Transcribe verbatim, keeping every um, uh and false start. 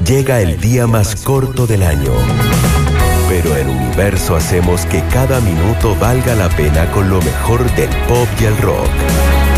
llega el día más corto del año. Pero en Universo hacemos que cada minuto valga la pena con lo mejor del pop y el rock.